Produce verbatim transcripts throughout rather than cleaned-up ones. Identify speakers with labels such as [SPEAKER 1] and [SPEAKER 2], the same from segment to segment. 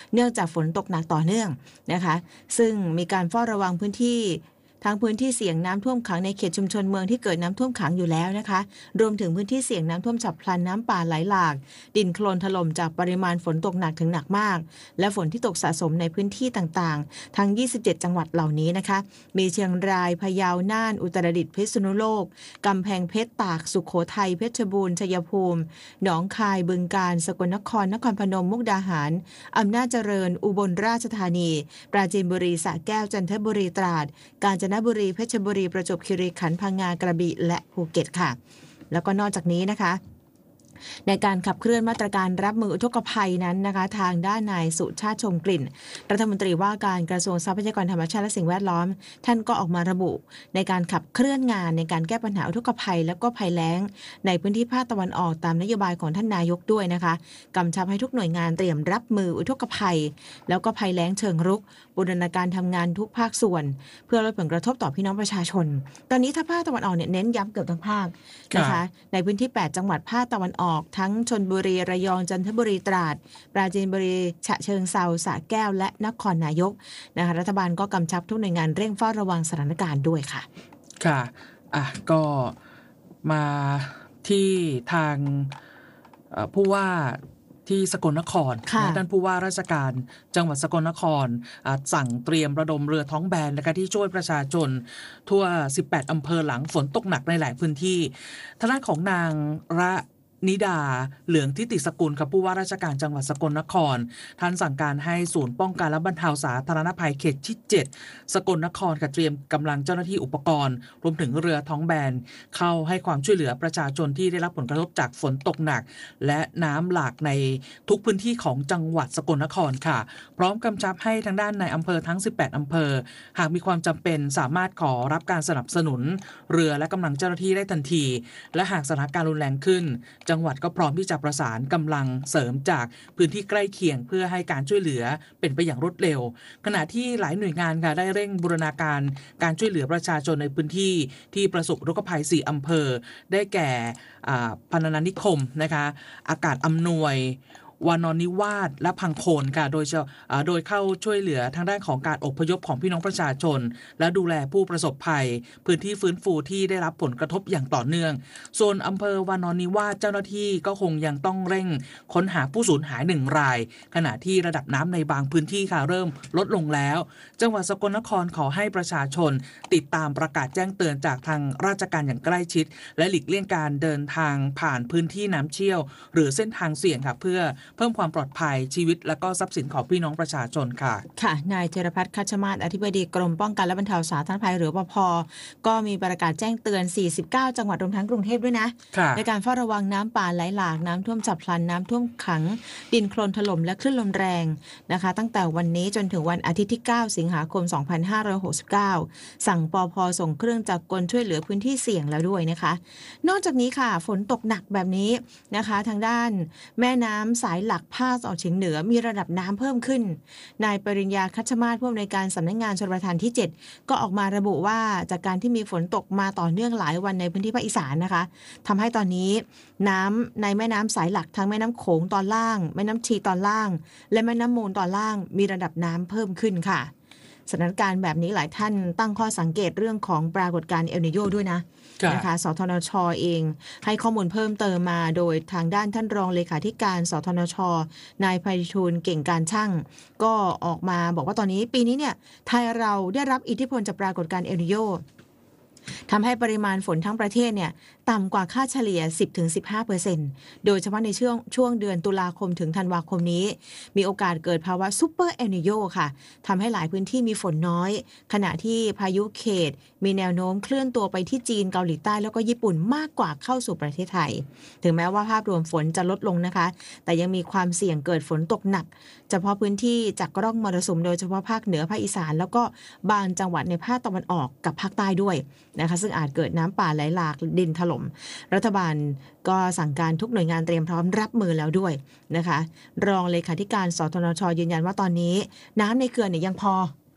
[SPEAKER 1] เนื่องจากฝนตกหนักต่อเนื่องนะคะซึ่งมีการเฝ้าระวังพื้นที่ทั้งพื้นที่เสี่ยงน้ำท่วมขังในเขตชุมชนเมืองที่เกิดน้ำท่วมขังอยู่แล้วนะคะรวมถึงพื้นที่เสี่ยงน้ำท่วมฉับพลันน้ำป่าไหลหลากดินโคลนถล่มจากปริมาณฝนตกหนักถึงหนักมากและฝนที่ตกสะสมในพื้นที่ต่างๆทั้งยี่สิบเจ็ดจังหวัดเหล่านี้นะคะมีเชียงรายพะเยาน่านอุตรดิตถ์พิษณุโลกกำแพงเพชรตากสุโขทัยเพชรบูรณ์ชัยภูมิหนองคายบึงกาฬสกลนครนครพนมมุกดาหารอำนาจเจริญอุบลราชธานีปราจีนบุรีสระแก้วจันทบุรีตราดกาญจนบุรีเพชรบุรีประจวบคีรีขันธ์พังงากระบี่และภูเก็ตค่ะแล้วก็นอกจากนี้นะคะในการขับเคลื่อนมาตรการรับมืออุทกภัยนั้นนะคะทางด้านนายสุชาติชมกลิ่นรัฐมนตรีว่าการกระทรวงทรัพยากรธรรมชาติและสิ่งแวดล้อมท่านก็ออกมาระบุในการขับเคลื่อนงานในการแก้ปัญหาอุทกภัยและก็ภัยแล้งในพื้นที่ภาคตะวันออกตามนโยบายของท่านนายกด้วยนะคะกำชับให้ทุกหน่วยงานเตรียมรับมืออุทกภัยแล้วก็ภัยแล้งเชิงรุกบูรณาการทำงานทุกภาคส่วนเพื่อลดผลกระทบต่อพี่น้องประชาชนตอนนี้ถ้าภาคตะวันออกเนี่ยเน้นย้ำเกือบทั้งภาคนะคะในพื้นที่แปดจังหวัดภาคตะวันออกทั้งชลบุรีระยองจันทบุรีตราดปราจีนบุรีฉะเชิงเทราสระแก้วและนครนายกนะคะรัฐบาลก็กำชับทุกหน่วยงานเร่งเฝ้าระวังสถานการณ์ด้วยค่ะ
[SPEAKER 2] ค่ะอ่ะก็มาที่ทางผู้ว่าที่สกลนครท่านผู้ว่าราชการจังหวัดสกลนครสั่งเตรียมระดมเรือท้องแบนนะคะที่ช่วยประชาชนทั่วสิบแปดอำเภอหลังฝนตกหนักในหลายพื้นที่ทางด้านของนางระนิดาเหลืองทิติสกุลครับผู้ว่าราชการจังหวัดสกลนครท่านสั่งการให้ศูนย์ป้องกันและบรรเทาสาธารณภัยเขตที่เจ็ดสกลนครเตรียมกำลังเจ้าหน้าที่อุปกรณ์รวมถึงเรือท้องแบนเข้าให้ความช่วยเหลือประชาชนที่ได้รับผลกระทบจากฝนตกหนักและน้ำหลากในทุกพื้นที่ของจังหวัดสกลนครค่ะพร้อมกำชับให้ทางด้านในอำเภอทั้งสิบแปดอำเภอหากมีความจำเป็นสามารถขอรับการสนับสนุนเรือและกำลังเจ้าหน้าที่ได้ทันทีและหากสถานการณ์รุนแรงขึ้นจังหวัดก็พร้อมที่จะประสานกำลังเสริมจากพื้นที่ใกล้เคียงเพื่อให้การช่วยเหลือเป็นไปอย่างรวดเร็วขณะที่หลายหน่วยงานค่ะได้เร่งบูรณาการการช่วยเหลือประชาชนในพื้นที่ที่ประสบอุทกภัยสี่อำเภอได้แก่พรรณนานิคมนะคะอากาศอำนวยวานอนนิวาสและพังโคนค่ะโดยจะโดยเข้าช่วยเหลือทางด้านของการอพยพของพี่น้องประชาชนและดูแลผู้ประสบภัยพื้นที่ฟื้นฟูที่ได้รับผลกระทบอย่างต่อเนื่องส่วนอำเภอวานอนนิวาสเจ้าหน้าที่ก็คงยังต้องเร่งค้นหาผู้สูญหายหนึ่งรายขณะที่ระดับน้ำในบางพื้นที่ค่ะเริ่มลดลงแล้วจังหวัดสกลนครขอให้ประชาชนติดตามประกาศแจ้งเตือนจากทางราชการอย่างใกล้ชิดและหลีกเลี่ยงการเดินทางผ่านพื้นที่น้ำเชี่ยวหรือเส้นทางเสี่ยงค่ะเพื่อเพิ่มความปลอดภัยชีวิตและก็ทรัพย์สินของพี่น้องประชาชนค่ะ
[SPEAKER 1] ค่ะนายเจรพัฒน์คัชมาศอธิบดีกรมป้องกันและบรรเทาสาธารณภัยหรือปภ.ก็มีประกาศแจ้งเตือนสี่สิบเก้าจังหวัดรวมทั้งกรุงเทพด้วยนะในการเฝ้าระวังน้ำป่าไหลหลากน้ำท่วมฉับพลันน้ำท่วมขังดินโคลนถล่มและคลื่นลมแรงนะคะตั้งแต่วันนี้จนถึงวันอาทิตย์ที่เก้าสิงหาคมสองพันห้าร้อยหกสิบเก้าสั่งปภ.ส่งเครื่องจักรกลช่วยเหลือพื้นที่เสี่ยงแล้วด้วยนะคะนอกจากนี้ค่ะฝนตกหนักแบบนี้นะคะทางด้านแม่น้ำสายหลักภาคตะวันออกเฉียงเหนือมีระดับน้ำเพิ่มขึ้นนายปริญญาคัชมาศผู้อำนวยการสำนักงานชลประทานที่เจ็ดก็ออกมาระบุว่าจากการที่มีฝนตกมาต่อเนื่องหลายวันในพื้นที่ภาคอีสานนะคะทำให้ตอนนี้น้ำในแม่น้ำสายหลักทั้งแม่น้ำโขงตอนล่างแม่น้ำชีตอนล่างและแม่น้ำมูลตอนล่างมีระดับน้ำเพิ่มขึ้นค่ะสถานการณ์แบบนี้หลายท่านตั้งข้อสังเกตเรื่องของปรากฏการณ์เอลนิโญด้วยนะนะคะสทนช.เองให้ข้อมูลเพิ่มเติมมาโดยทางด้านท่านรองเลขาธิการสทนช.นายไพฑูรย์เก่งการช่างก็ออกมาบอกว่าตอนนี้ปีนี้เนี่ยไทยเราได้รับอิทธิพลจากปรากฏการณ์เอลนิโญทำให้ปริมาณฝนทั้งประเทศเนี่ยต่ำกว่าค่าเฉลี่ย สิบถึงสิบห้าเปอร์เซ็นต์ โดยเฉพาะในช่วงช่วงเดือนตุลาคมถึงธันวาคมนี้มีโอกาสเกิดภาวะซุปเปอร์เอลนิโญค่ะทำให้หลายพื้นที่มีฝนน้อยขณะที่พายุเขตมีแนวโน้มเคลื่อนตัวไปที่จีนเกาหลีใต้แล้วก็ญี่ปุ่นมากกว่าเข้าสู่ประเทศไทยถึงแม้ว่าภาพรวมฝนจะลดลงนะคะแต่ยังมีความเสี่ยงเกิดฝนตกหนักเฉพาะพื้นที่จากร่องมรสุมโดยเฉพาะภาคเหนือภาคอีสานแล้วก็บางจังหวัดในภาคตะวันออกกับภาคใต้ด้วยนะคะซึ่งอาจเกิดน้ำป่าไหลหลากดินถล่มรัฐบาลก็สั่งการทุกหน่วยงานเตรียมพร้อมรับมือแล้วด้วยนะคะรองเลขาธิการสทนช.ยืนยันว่าตอนนี้น้ำในเขื่อนเนี่ยยังพอ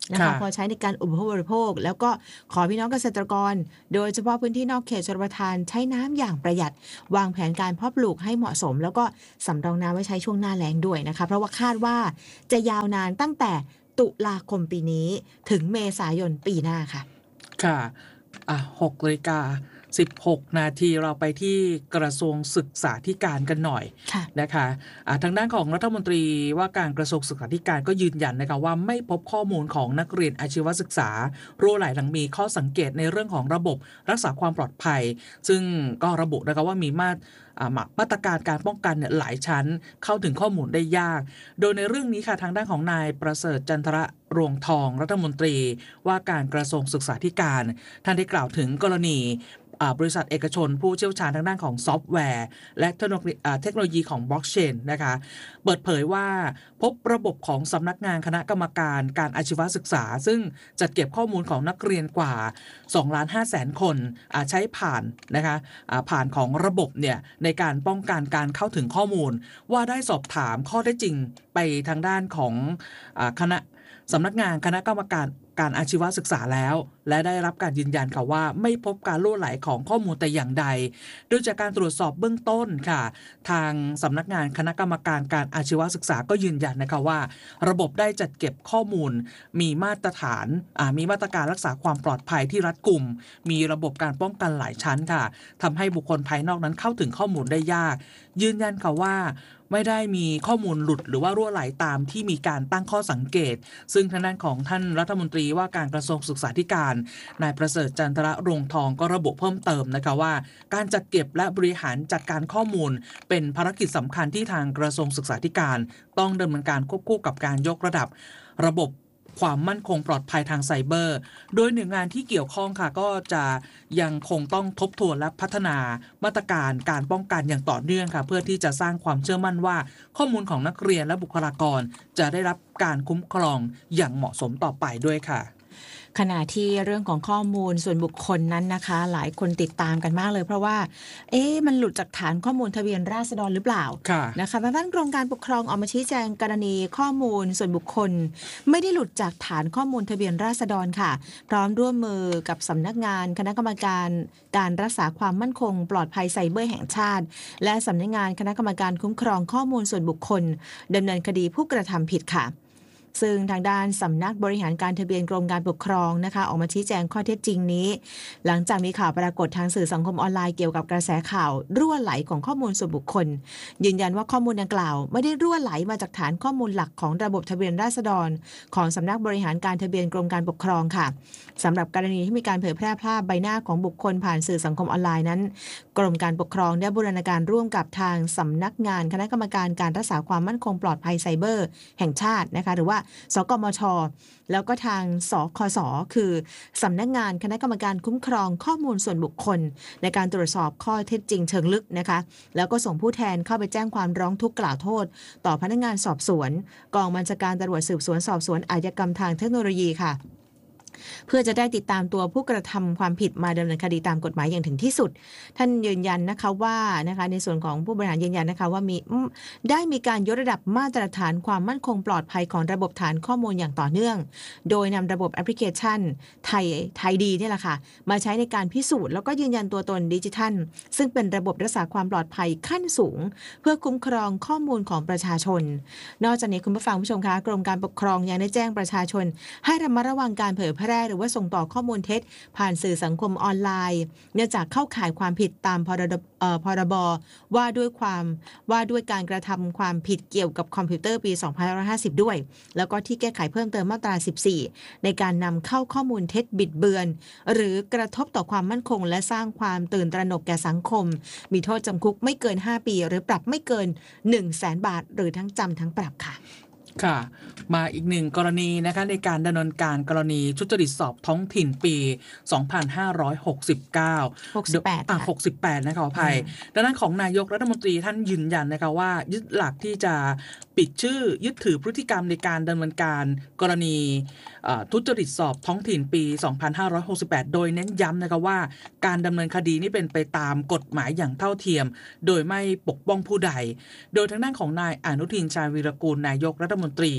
[SPEAKER 1] นะคะพอใช้ในการอุปโภคบริโภคแล้วก็ขอพี่น้องเกษตรกรโดยเฉพาะพื้นที่นอกเขตชลประทานใช้น้ำอย่างประหยัดวางแผนการเพาะปลูกให้เหมาะสมแล้วก็สำรองน้ำไว้ใช้ช่วงหน้าแล้งด้วยนะคะเพราะว่าคาดว่าจะยาวนานตั้งแต่ตุลาคมปีนี้ถึงเมษายนปีหน้าค่ะ
[SPEAKER 2] ค่ะอ่ะหกนาฬิกาสิบหกนาทีเราไปที่กระทรวงศึกษาธิการกันหน่อยนะคะะทางด้านของรัฐมนตรีว่าการกระทรวงศึกษาธิการก็ยืนยันนะคะว่าไม่พบข้อมูลของนักเรียนอาชีวศึกษารั่วไหลหลังมีข้อสังเกตในเรื่องของระบบรักษาความปลอดภัยซึ่งก็ระบุนะคะว่ามีมาตรมาตรการการป้องกันเนี่ยหลายชั้นเข้าถึงข้อมูลได้ยากโดยในเรื่องนี้ค่ะทางด้านของนายประเสริฐจันทระรวงทองรัฐมนตรีว่าการกระทรวงศึกษาธิการท่านได้กล่าวถึงกรณีบริษัทเอกชนผู้เชี่ยวชาญทางด้านของซอฟต์แวร์และเทคโนโลยีของบล็อกเชนนะคะเปิดเผยว่าพบระบบของสำนักงานคณะกรรมการการอาชีวศึกษาซึ่งจัดเก็บข้อมูลของนักเรียนกว่าสองล้านห้าแสนคนใช้ผ่านนะคะผ่านของระบบเนี่ยในการป้องกันการเข้าถึงข้อมูลว่าได้สอบถามข้อเท็จจริงไปทางด้านของคณะสำนักงานคณะกรรมการการอาชีวศึกษาแล้วและได้รับการยืนยันค่ะว่าไม่พบการรั่วไหลของข้อมูลแต่อย่างใดโดยจากการตรวจสอบเบื้องต้นค่ะทางสำนักงานคณะกรรมการการอาชีวศึกษาก็ยืนยันนะคะว่าระบบได้จัดเก็บข้อมูลมีมาตรฐานมีมาตรการรักษาความปลอดภัยที่รัดกุมมีระบบการป้องกันหลายชั้นค่ะทำให้บุคคลภายนอกนั้นเข้าถึงข้อมูลได้ยากยืนยันค่ะว่าไม่ได้มีข้อมูลหลุดหรือว่ารั่วไหลตามที่มีการตั้งข้อสังเกตซึ่งทางด้านของท่านรัฐมนตรีว่าการกระทรวงศึกษาธิการนายประเสริฐจันทระรวงทองก็ระบุเพิ่มเติมนะคะว่าการจัดเก็บและบริหารจัดการข้อมูลเป็นภารกิจสำคัญที่ทางกระทรวงศึกษาธิการต้องดำเนินการควบคู่กับการยกระดับระบบความมั่นคงปลอดภัยทางไซเบอร์โดยหน่วยงานที่เกี่ยวข้องค่ะก็จะยังคงต้องทบทวนและพัฒนามาตรการการป้องกันอย่างต่อเนื่องค่ะเพื่อที่จะสร้างความเชื่อมั่นว่าข้อมูลของนักเรียนและบุคลากรจะได้รับการคุ้มครองอย่างเหมาะสมต่อไปด้วยค่ะ
[SPEAKER 1] ขณะที่เรื่องของข้อมูลส่วนบุคคลนั้นนะคะหลายคนติดตามกันมากเลยเพราะว่าเอ๊ะมันหลุดจากฐานข้อมูลทะเบียนราษฎรหรือเปล่านะคะทางด้านกรมการปกครองออกมาชี้แจงกรณีข้อมูลส่วนบุคคลไม่ได้หลุดจากฐานข้อมูลทะเบียนราษฎรค่ะพร้อมร่วมมือกับสำนักงานคณะกรรมการการรักษาความมั่นคงปลอดภัยไซเบอร์แห่งชาติและสำนักงานคณะกรรมการคุ้มครองข้อมูลส่วนบุคคลดำเนินคดีผู้กระทำผิดค่ะซึ่งทางด้านสำนักบริหารการทะเบียนกรมการปกครองนะคะออกมาชี้แจงข้อเท็จจริงนี้หลังจากมีข่าวปรากฏทางสื่อสังคมออนไลน์เกี่ยวกับกระแสข่าวรั่วไหลของข้อมูลส่วนบุคคลยืนยันว่าข้อมูลดังกล่าวไม่ได้รั่วไหลมาจากฐานข้อมูลหลักของระบบทะเบียนราษฎรของสำนักบริหารการทะเบียนกรมการปกครองค่ะสำหรับกรณีที่มีการเผยแพร่ภาพใบหน้าของบุคคลผ่านสื่อสังคมออนไลน์นั้นกรมการปกครองได้บูรณาการร่วมกับทางสำนักงานคณะกรรมการการรักษาความมั่นคงปลอดภัยไซเบอร์แห่งชาตินะคะหรือว่าสกมชแล้วก็ทางสคสคือสำนักงานคณะกรรมการคุ้มครองข้อมูลส่วนบุคคลในการตรวจสอบข้อเท็จจริงเชิงลึกนะคะแล้วก็ส่งผู้แทนเข้าไปแจ้งความร้องทุกข์กล่าวโทษต่อพนักงานสอบสวนกองบัญชาการตำรวจสืบสวนสอบสวนอาชญากรรมทางเทคโนโลยีค่ะเพื่อจะได้ติดตามตัวผู้กระทำความผิดมาดำเนินคดีตามกฎหมายอย่างถึงที่สุดท่านยืนยันนะคะว่านะคะในส่วนของผู้บริหารยืนยันนะคะว่ามีได้มีการยกระดับมาตรฐานความมั่นคงปลอดภัยของระบบฐานข้อมูลอย่างต่อเนื่องโดยนำระบบแอปพลิเคชันไทยไทยดีนี่แหละค่ะมาใช้ในการพิสูจน์แล้วก็ยืนยันตัวตนดิจิทัลซึ่งเป็นระบบรักษาความปลอดภัยขั้นสูงเพื่อคุ้มครองข้อมูลของประชาชนนอกจากนี้คุณผู้ฟังผู้ชมคะกรมการปกครองยังได้แจ้งประชาชนให้ระมัดระวังการเผยแพร่หรือว่าส่งต่อข้อมูลเท็จผ่านสื่อสังคมออนไลน์เนื่องจากเข้าข่ายความผิดตามพรบพรบว่าด้วยความว่าด้วยการกระทำความผิดเกี่ยวกับคอมพิวเตอร์ปีสองพันห้าร้อยห้าสิบด้วยแล้วก็ที่แก้ไขเพิ่มเติมมาตราสิบสี่ในการนำเข้าข้อมูลเท็จบิดเบือนหรือกระทบต่อความมั่นคงและสร้างความตื่นตระหนกแก่สังคมมีโทษจำคุกไม่เกินห้าปีหรือปรับไม่เกิน หนึ่งแสน บาทหรือทั้งจำทั้งปรับค่ะ
[SPEAKER 2] ค่ะมาอีกหนึ่งกรณีนะคะในการดำเนินการกรณีทุจริตสอบท้องถิ่นปีสองพันห้าร้อยหกสิบเก้า
[SPEAKER 1] หกสิบแปด
[SPEAKER 2] อ่ะหกสิบแปดนะคะขออภัยดังนั้นของนายกรัฐมนตรีท่านยืนยันนะคะว่ายึดหลักที่จะปิดชื่อยึดถือพฤติกรรมในการดำเนินการกรณีทุจริตสอบท้องถิ่นปีสองพันห้าร้อยหกสิบแปดโดยเน้นย้ำนะคะว่าการดำเนินคดีนี้เป็นไปตามกฎหมายอย่างเท่าเทียมโดยไม่ปกป้องผู้ใดโดยทางด้านของนายอนุทินชาญวีรกูลนายกรัฐมนตรีและรัฐ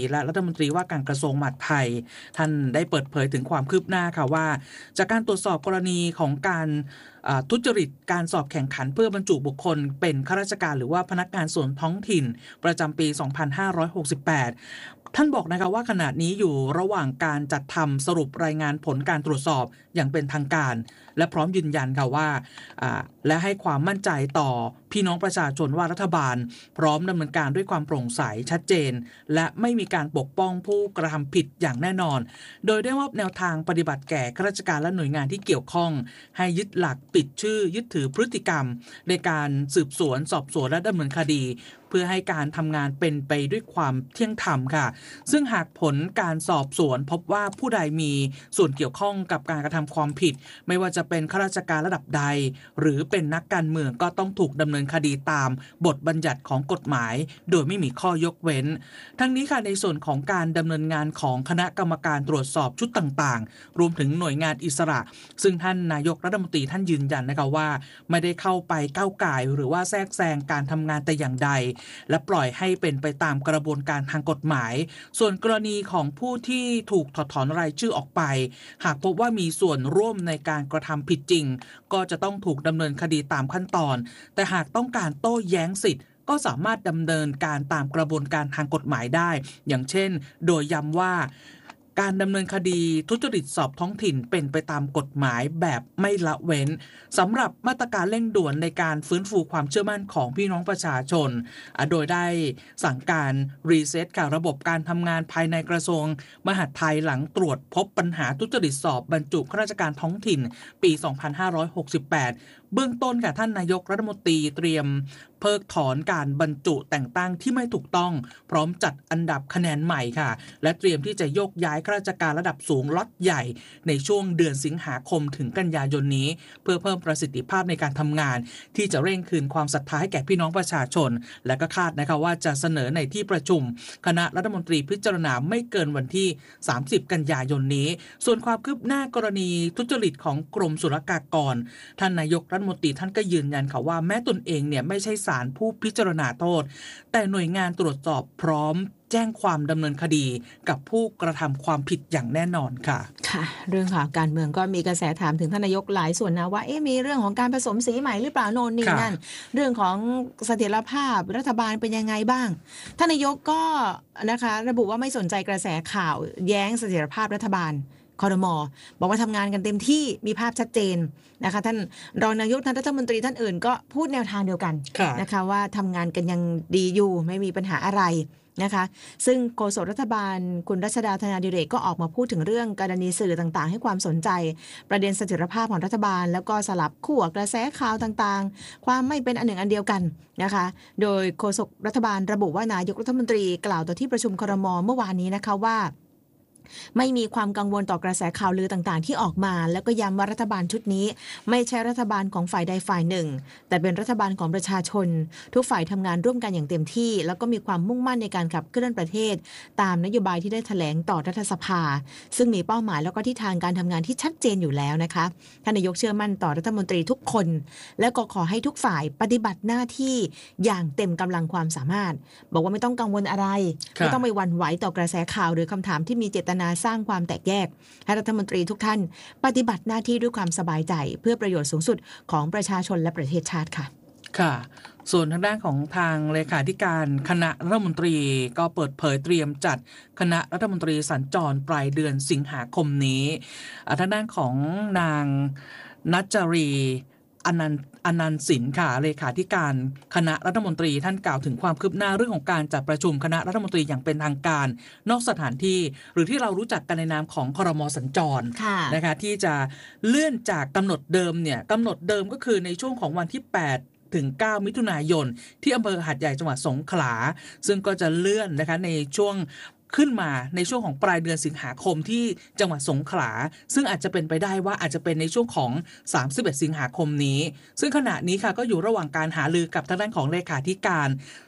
[SPEAKER 2] มนตรีว่าการกระทรวงมหาดไทยท่านได้เปิดเผยถึงความคืบหน้าค่ะว่าจากการตรวจสอบกรณีของการทุจริตการสอบแข่งขันเพื่อบรรจุบุคคลเป็นข้าราชการหรือว่าพนักงานส่วนท้องถิ่นประจำปี สองพันห้าร้อยหกสิบแปด ท่านบอกนะคะว่าขณะนี้อยู่ระหว่างการจัดทำสรุปรายงานผลการตรวจสอบอย่างเป็นทางการและพร้อมยืนยันค่ะว่าและให้ความมั่นใจต่อพี่น้องประชาชนว่ารัฐบาลพร้อมดำเนินการด้วยความโปร่งใสชัดเจนและไม่มีการปกป้องผู้กระทำผิดอย่างแน่นอนโดยได้มอบแนวทางปฏิบัติแก่ข้าราชการและหน่วยงานที่เกี่ยวข้องให้ยึดหลักปิดชื่อยึดถือพฤติกรรมในการสืบสวนสอบสวนและดำเนินคดีเพื่อให้การทำงานเป็นไปด้วยความเที่ยงธรรมค่ะซึ่งหากผลการสอบสวนพบว่าผู้ใดมีส่วนเกี่ยวข้องกับการกระทำความผิดไม่ว่าจะเป็นข้าราชการระดับใดหรือเป็นนักการเมืองก็ต้องถูกดำเนินคดีตามบทบัญญัติของกฎหมายโดยไม่มีข้อยกเว้นทั้งนี้ค่ะในส่วนของการดำเนินงานของคณะกรรมการตรวจสอบชุดต่างๆรวมถึงหน่วยงานอิสระซึ่งท่านนายกรัฐมนตรีท่านยืนยันนะคะว่าไม่ได้เข้าไปก้าวก่ายหรือว่าแทรกแซงการทำงานแต่อย่างใดและปล่อยให้เป็นไปตามกระบวนการทางกฎหมายส่วนกรณีของผู้ที่ถูกถอดถอนรายชื่อออกไปหากพบว่ามีส่วนร่วมในการกระทำผิดจริงก็จะต้องถูกดำเนินคดีตามขั้นตอนแต่หากต้องการโต้แย้งสิทธิ์ก็สามารถดำเนินการตามกระบวนการทางกฎหมายได้อย่างเช่นโดยย้ำว่าการดำเนินคดีทุจริตสอบท้องถิ่นเป็นไปตามกฎหมายแบบไม่ละเว้นสำหรับมาตรการเร่งด่วนในการฟื้นฟูความเชื่อมั่นของพี่น้องประชาชนโดยได้สั่งการรีเซ็ตค่ะระบบการทำงานภายในกระทรวงมหาดไทยหลังตรวจพบปัญหาทุจริตสอบบรรจุข้าราชการท้องถิ่นปี สองพันห้าร้อยหกสิบแปด เบื้องต้นค่ะท่านนายกรัฐมนตรีเตรียมเพิกถอนการบรรจุแต่งตั้งที่ไม่ถูกต้องพร้อมจัดอันดับคะแนนใหม่ค่ะและเตรียมที่จะโยกย้ายข้าราชการระดับสูงล็อตใหญ่ในช่วงเดือนสิงหาคมถึงกันยายนนี้เพื่อเพิ่มประสิทธิภาพในการทำงานที่จะเร่งคืนความศรัทธาให้แก่พี่น้องประชาชนและก็คาดนะคะว่าจะเสนอในที่ประชุมคณะรัฐมนตรีพิจารณาไม่เกินวันที่สามสิบกันยายนนี้ส่วนความคืบหน้ากรณีทุจริตของกรมศุลกากรท่านนายกรัฐมนตรีท่านก็ยืนยันค่ะว่าแม้ตนเองเนี่ยไม่ใช่ศาลผู้พิจารณาโทษแต่หน่วยงานตรวจสอบพร้อมแจ้งความดำเนินคดีกับผู้กระทำความผิดอย่างแน่นอนค่ะ
[SPEAKER 1] ค่ะเรื่องข่าวการเมืองก็มีกระแสถามถึงท่านนายกหลายส่วนนะว่าเอ๊ะมีเรื่องของการผสมสีใหม่หรือเปล่าโน่นนี่นั่นเรื่องของเสถียรภาพรัฐบาลเป็นยังไงบ้างท่านนายกก็นะคะระบุว่าไม่สนใจกระแสข่าวแย้งเสถียรภาพรัฐบาลครม.บอกว่าทำงานกันเต็มที่มีภาพชัดเจนนะคะท่านรองนายกท่านรัฐมนตรีท่านอื่นก็พูดแนวทางเดียวกันนะคะว่าทำงานกันยังดีอยู่ไม่มีปัญหาอะไรนะคะซึ่งโฆษกรัฐบาลคุณรัชดาธนาดิเรกก็ออกมาพูดถึงเรื่องกรณีสื่อต่างๆให้ความสนใจประเด็นเสถียรภาพของรัฐบาลแล้วก็สลับขั้วกระแสข่าวต่างๆความไม่เป็นอันหนึ่งอันเดียวกันนะคะโดยโฆษกรัฐบาลระบุว่านายกรัฐมนตรีกล่าวต่อที่ประชุมครม.เมื่อวานนี้นะคะว่าไม่มีความกังวลต่อกระแสข่าวลือต่างๆที่ออกมาแล้วก็ย้ำว่ารัฐบาลชุดนี้ไม่ใช่รัฐบาลของฝ่ายใดฝ่ายหนึ่งแต่เป็นรัฐบาลของประชาชนทุกฝ่ายทำงานร่วมกันอย่างเต็มที่แล้วก็มีความมุ่งมั่นในการขับเคลื่อนประเทศตามนโยบายที่ได้แถลงต่อรัฐสภาซึ่งมีเป้าหมายแล้วก็ทิศทางการทำงานที่ชัดเจนอยู่แล้วนะคะท่านนายกเชื่อมั่นต่อรัฐมนตรีทุกคนและก็ขอให้ทุกฝ่ายปฏิบัติหน้าที่อย่างเต็มกำลังความสามารถบอกว่าไม่ต้องกังวลอะไรไม่ต้องไปหวั่นไหวต่อกระแสข่าวหรือคำถามที่มีเจตนาสร้างความแตกแยกให้รัฐมนตรีทุกท่านปฏิบัติหน้าที่ด้วยความสบายใจเพื่อประโยชน์สูงสุดของประชาชนและประเทศชาติค่ะ
[SPEAKER 2] ค่ะส่วนทางด้านของทางเลขาธิการคณะรัฐมนตรีก็เปิดเผยเตรียมจัดคณะรัฐมนตรีสัญจรปลายเดือนสิงหาคมนี้ทางด้านของนางณัฐจรีอนันต์อนันต์สินค่ะเลขาธิการคณะรัฐมนตรีท่านกล่าวถึงความคืบหน้าเรื่องของการจัดประชุมคณะรัฐมนตรีอย่างเป็นทางการนอกสถานที่หรือที่เรารู้จักกันในนามของครม.สัญจรนะคะที่จะเลื่อนจากกำหนดเดิมเนี่ยกำหนดเดิมก็คือในช่วงของวันที่แปดถึงเก้ามิถุนายนที่อำเภอหาดใหญ่จังหวัดสงขลาซึ่งก็จะเลื่อนนะคะในช่วงขึ้นมาในช่วงของปลายเดือนสิงหาคมที่จังหวัดสงขลาซึ่งอาจจะเป็นไปได้ว่าอาจจะเป็นในช่วงของสามสิบเอ็ดสิงหาคมนี้ซึ่งขณะนี้ค่ะก็อยู่ระหว่างการหารือกับทางด้านของเลขาธิการ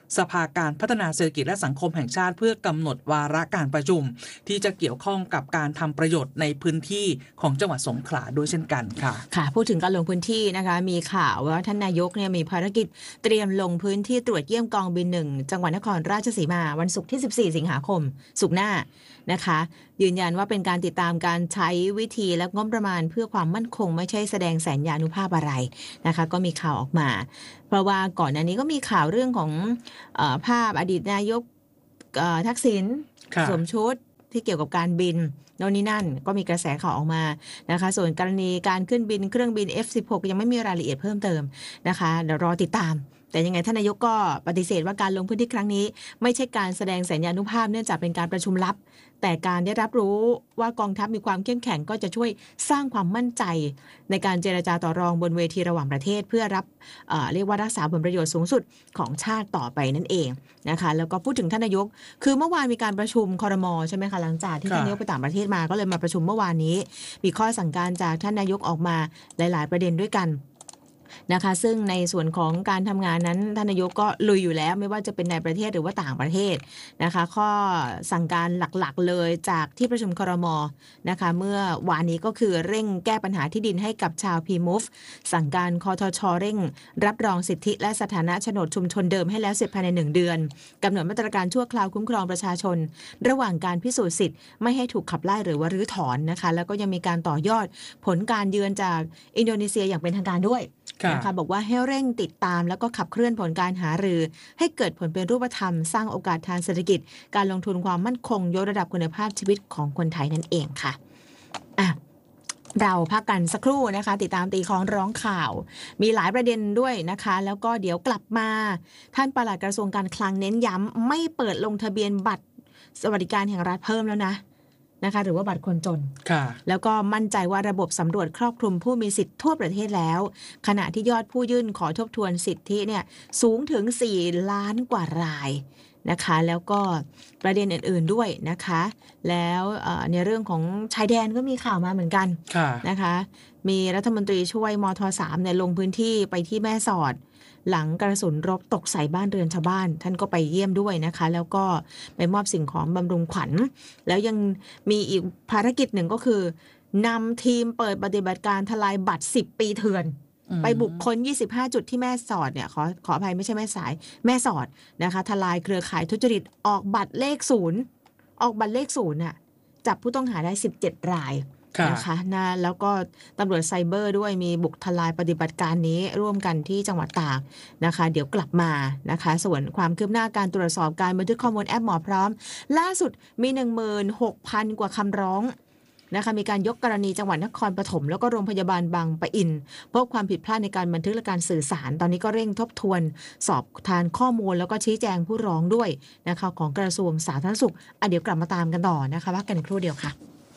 [SPEAKER 2] สภาการพัฒนาเศรษฐกิจและสังคมแห่งชาติเพื่อกำหนดวาระการประชุมที่จะเกี่ยวข้องกับการทำประโยชน์ในพื้นที่ของจังหวัดสงขลาด้วยเช่นกันค่ะ
[SPEAKER 1] ค่ะพูดถึงการลงพื้นที่นะคะมีข่าวว่าท่านนายกเนี่ยมีภารกิจเตรียมลงพื้นที่ตรวจเยี่ยมกองบินหนึ่งจังหวัดนครราชสีมาวันศุกร์ที่สิบสี่สิงหาคมศุกร์หน้านะคะยืนยันว่าเป็นการติดตามการใช้วิธีและงบประมาณเพื่อความมั่นคงไม่ใช่แสดงแสนยานุภาพอะไรนะคะก็มีข่าวออกมาเพราะว่าก่อนหน้านี้ก็มีข่าวเรื่องของเอ่อภาพอดีตนายกทักษิณสวมชุดที่เกี่ยวกับการบินโน่นนี่นั่นก็มีกระแสข่าวออกมานะคะส่วนกรณีการขึ้นบินเครื่องบิน เอฟ สิบหก ยังไม่มีรายละเอียดเพิ่มเติมนะคะเดี๋ยวรอติดตามแต่ยังไงท่านนายกก็ปฏิเสธว่าการลงพื้นที่ครั้งนี้ไม่ใช่การแสดงสัญญานุภาพเนื่องจากเป็นการประชุมลับแต่การได้รับรู้ว่ากองทัพมีความเข้มแข็งก็จะช่วยสร้างความมั่นใจในการเจรจาต่อรองบนเวทีระหว่างประเทศเพื่อรับ เอ่อ เรียกว่ารักษาผลประโยชน์สูงสุดของชาติต่อไปนั่นเองนะคะแล้วก็พูดถึงท่านนายกคือเมื่อวานมีการประชุมครม.ใช่ไหมคะหลังจากที่ท่านนายกไปต่างประเทศมาก็เลยมาประชุมเมื่อวานนี้มีข้อสั่งการจากท่านนายกออกมาหลายๆประเด็นด้วยกันนะคะซึ่งในส่วนของการทำงานนั้นท่านนายกก็ลุยอยู่แล้วไม่ว่าจะเป็นในประเทศหรือว่าต่างประเทศนะคะข้อสั่งการหลักๆเลยจากที่ประชุมครม.นะคะเมื่อวานนี้ก็คือเร่งแก้ปัญหาที่ดินให้กับชาวพีมูฟสั่งการคทช.เร่งรับรองสิทธิและสถานะโฉนดชุมชนเดิมให้แล้วเสร็จภายในหนึ่งเดือนกำหนดมาตรการชั่วคราวคุ้มครองประชาชนระหว่างการพิสูจน์สิทธิ์ไม่ให้ถูกขับไล่หรือว่ารื้อถอนนะคะแล้วก็ยังมีการต่อยอดผลการเยือนจากอินโดนีเซียอย่างเป็นทางการด้วยนะคะบอกว่าให้เร่งติดตามแล้วก็ขับเคลื่อนผลการหารือให้เกิดผลเป็นรูปธรรมสร้างโอกาสทางเศรษฐกิจการลงทุนความมั่นคงยกระดับคุณภาพชีวิตของคนไทยนั่นเองค่ะอ่ะเราพักกันสักครู่นะคะติดตามตีของร้องข่าวมีหลายประเด็นด้วยนะคะแล้วก็เดี๋ยวกลับมาท่านปลัดกระทรวงการคลังเน้นย้ำไม่เปิดลงทะเบียนบัตรสวัสดิการแห่งรัฐเพิ่มแล้วนะนะคะหรือว่าบัตรคนจนแล้วก็มั่นใจว่าระบบสำรวจครอบคลุมผู้มีสิทธิ์ทั่วประเทศแล้วขณะที่ยอดผู้ยื่นขอทบทวนสิทธิเนี่ยสูงถึงสี่ล้านกว่ารายนะคะแล้วก็ประเด็นอื่นๆด้วยนะคะแล้วในเรื่องของชายแดนก็มีข่าวมาเหมือนกันนะคะมีรัฐมนตรีช่วยมท.สามเนี่ยลงพื้นที่ไปที่แม่สอดหลังกระสุนรบตกใส่บ้านเรือนชาวบ้านท่านก็ไปเยี่ยมด้วยนะคะแล้วก็ไปมอบสิ่งของบำรุงขวัญแล้วยังมีอีกภารกิจหนึ่งก็คือนำทีมเปิดปฏิบัติการทลายบัตรสิบปีเถื่อนไปบุคคลยี่สิบห้าจุดที่แม่สอดเนี่ยขอขออภัยไม่ใช่แม่สายแม่สอดนะคะทลายเครือข่ายทุจริตออกบัตรเลขศูนย์ออกบัตรเลขศูนย์น่ะจับผู้ต้องหาได้สิบเจ็ดรายนะคะนะแล้วก็ตำรวจไซเบอร์ด้วยมีบุกทลายปฏิบัติการนี้ร่วมกันที่จังหวัดตากนะคะเดี๋ยวกลับมานะคะส่วนความคืบหน้าการตรวจสอบการบันทึกข้อมูลแอปหมอพร้อมล่าสุดมี หนึ่งหมื่นหกพัน กว่าคำร้องนะคะมีการยกกรณีจังหวัดนครปฐมแล้วก็โรงพยาบาลบางปะอินพบความผิดพลาดในการบันทึกและการสื่อสารตอนนี้ก็เร่งทบทวนสอบทานข้อมูลแล้วก็ชี้แจงผู้ร้องด้วยนะคะของกระทรวงสาธารณสุขอ่ะเดี๋ยวกลับมาตามกันต่อนะคะว่ากันครู่เดียวค่ะ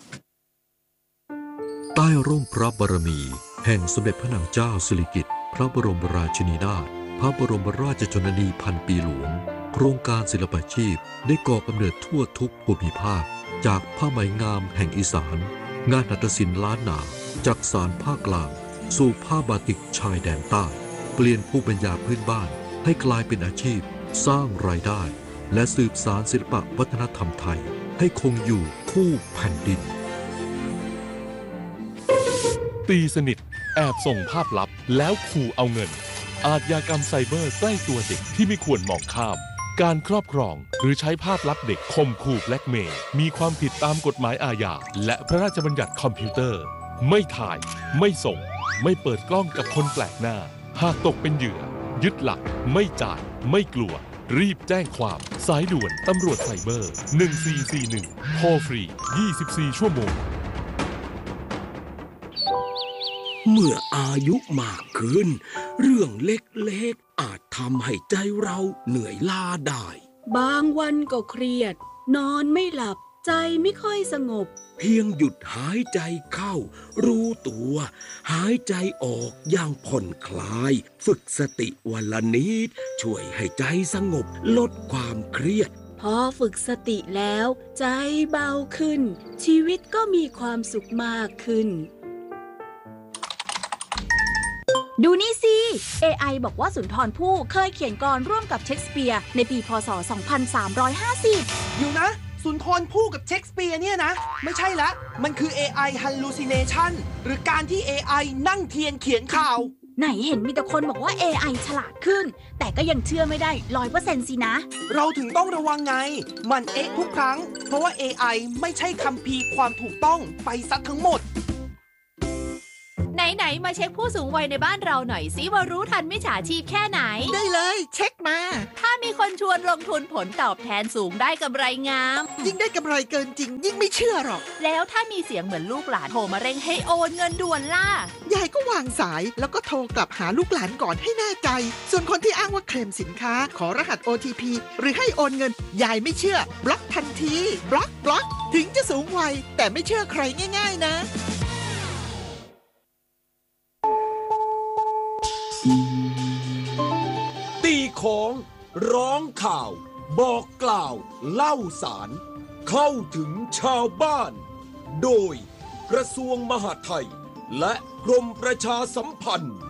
[SPEAKER 3] ใต้ร่มพระบารมีแห่งสมเด็จพระนางเจ้าสิริกิติ์พระบรมราชินีนาถพระบรมราชชนนีพันปีหลวงโครงการศิลปาชีพได้ก่อกำเนิดทั่วทุกภูมิภาคจากผ้าไหมงามแห่งอีสานงานหัตถศิลป์ล้านนาจากสานภาคกลางสู่ผ้าบาติกชายแดนใต้เปลี่ยนภูมิปัญญาพื้นบ้านให้กลายเป็นอาชีพสร้างรายได้และสืบสานศิลปวัฒนธรรมไทยให้คงอยู่คู่แผ่นดิน
[SPEAKER 4] ตีสนิทแอบส่งภาพลับแล้วขู่เอาเงินอาชญากรรมไซเบอร์ใกล้ตัวเด็กที่ไม่ควรมองข้ามการครอบครองหรือใช้ภาพลับเด็กข่มขู่แบล็กเมย์มีความผิดตามกฎหมายอาญาและพระราชบัญญัติคอมพิวเตอร์ไม่ถ่ายไม่ส่งไม่เปิดกล้องกับคนแปลกหน้าหากตกเป็นเหยื่อยึดหลักไม่จ่ายไม่กลัวรีบแจ้งความสายด่วนตำรวจไซเบอร์หนึ่งสี่สี่หนึ่งโทรฟรียี่สิบสี่ชั่วโมง
[SPEAKER 5] เมื่ออายุมากขึ้นเรื่องเล็กๆอาจทำให้ใจเราเหนื่อยล้าได้
[SPEAKER 6] บางวันก็เครียดนอนไม่หลับใจไม่ค่อยสงบ
[SPEAKER 5] เพียงหยุดหายใจเข้ารู้ตัวหายใจออกอย่างผ่อนคลายฝึกสติวันละนิดช่วยให้ใจสงบลดความเครียด
[SPEAKER 6] พอฝึกสติแล้วใจเบาขึ้นชีวิตก็มีความสุขมากขึ้นดูนี่สิ เอ ไอ บอกว่าสุนทรภู่เคยเขียนกลร่วมกับเชคสเปียร์ในปีพ.ศ. สองพันสามร้อยห้าสิบ
[SPEAKER 7] อยู่นะสุนทรภู่กับเชคสเปียร์เนี่ยนะไม่ใช่ละมันคือ เอ ไอ hallucination หรือการที่ เอ ไอ นั่งเทียนเขียนข่าว
[SPEAKER 6] ไหนเห็นมีแต่คนบอกว่า เอ ไอ ฉลาดขึ้นแต่ก็ยังเชื่อไม่ได้ ร้อยเปอร์เซ็นต์ สินะ
[SPEAKER 7] เราถึงต้องระวังไงมันเอ๊ะทุกครั้งเพราะว่า เอ ไอ ไม่ใช่คัมภีร์ความถูกต้องไปซะทั้งหมด
[SPEAKER 8] ไหนๆมาเช็คผู้สูงวัยในบ้านเราหน่อยสิว่ารู้ทันมิจฉาชีพแค่ไหน
[SPEAKER 9] ได้เลยเช็คมา
[SPEAKER 8] ถ้ามีคนชวนลงทุนผลตอบแทนสูงได้กำไรงาม
[SPEAKER 9] ยิ่งได้กำไรเกินจริงยิ่งไม่เชื่อหรอก
[SPEAKER 8] แล้วถ้ามีเสียงเหมือนลูกหลานโทรมาเร่งให้โอนเงินด่วนล่ะ
[SPEAKER 9] ยายก็วางสายแล้วก็โทรกลับหาลูกหลานก่อนให้แน่ใจส่วนคนที่อ้างว่าเคลมสินค้าขอรหัส โอ ที พี หรือให้โอนเงินยายไม่เชื่อบล็อกทันทีบล็อกบล็อกถึงจะสูงวัยแต่ไม่เชื่อใครง่ายๆนะ
[SPEAKER 5] ตีของร้องข่าวบอกกล่าวเล่าสารเข้าถึงชาวบ้านโดยกระทรวงมหาดไทยและกรมประชาสัมพันธ์